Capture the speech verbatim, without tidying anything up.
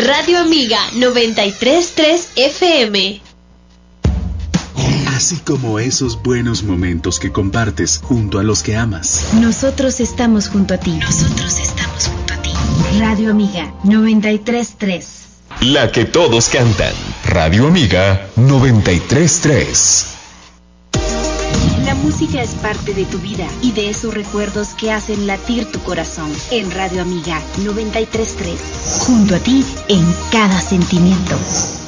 Radio Amiga noventa y tres punto tres F M. Así como esos buenos momentos que compartes junto a los que amas. Nosotros estamos junto a ti. Nosotros estamos junto a ti. Radio Amiga noventa y tres punto tres. La que todos cantan. Radio Amiga noventa y tres punto tres. La música es parte de tu vida y de esos recuerdos que hacen latir tu corazón. En Radio Amiga noventa y tres punto tres. Junto a ti en cada sentimiento.